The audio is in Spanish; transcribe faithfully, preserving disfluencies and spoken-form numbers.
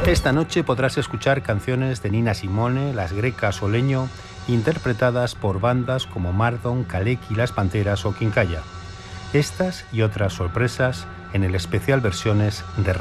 Esta noche podrás escuchar canciones de Nina Simone, Las Grecas o Leño, interpretadas por bandas como Mardon, Kaleki, Las Panteras o Quincalla. Estas y otras sorpresas en el especial versiones de